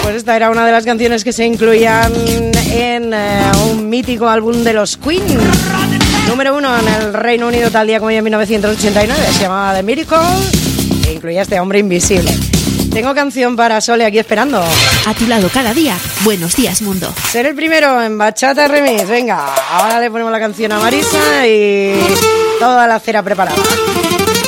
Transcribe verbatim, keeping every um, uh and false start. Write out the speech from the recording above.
Pues esta era una de las canciones que se incluían en eh, un mítico álbum de los Queen. Número uno en el Reino Unido tal día como hoy en mil novecientos ochenta y nueve. Se llamaba The Miracle e incluía este hombre invisible. Tengo canción para Sole aquí esperando. A tu lado cada día. Buenos días, mundo. Ser el primero en Bachata Remix. Venga, ahora le ponemos la canción a Marisa y toda la cera preparada.